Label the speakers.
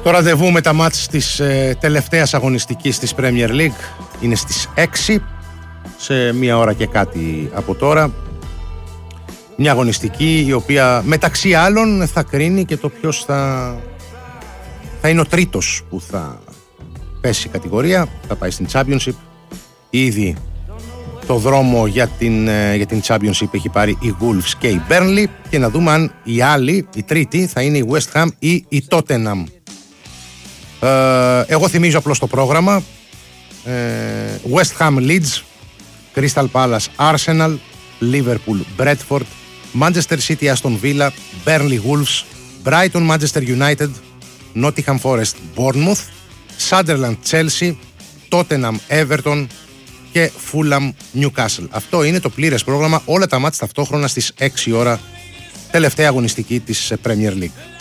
Speaker 1: Το ραντεβού με τα μάτς της τελευταίας αγωνιστικής της Premier League είναι στις 6, σε μία ώρα και κάτι από τώρα. Μια αγωνιστική η οποία μεταξύ άλλων θα κρίνει και το ποιος θα είναι ο τρίτος που θα πέσει η κατηγορία, θα πάει στην Championship. Ήδη το δρόμο για την Championship έχει πάρει η Wolves και η Burnley, και να δούμε αν η άλλη, η τρίτη, θα είναι η West Ham ή η Tottenham. Εγώ θυμίζω απλώς το πρόγραμμα. West Ham Leeds, Crystal Palace Arsenal, Liverpool Bradford, Manchester City Aston Villa, Burnley Wolves, Brighton Manchester United, Nottingham Forest Bournemouth, Sunderland Chelsea, Tottenham Everton και Fulham Newcastle. Αυτό είναι το πλήρες πρόγραμμα, όλα τα μάτς ταυτόχρονα στις 6 ώρα, τελευταία αγωνιστική της Premier League.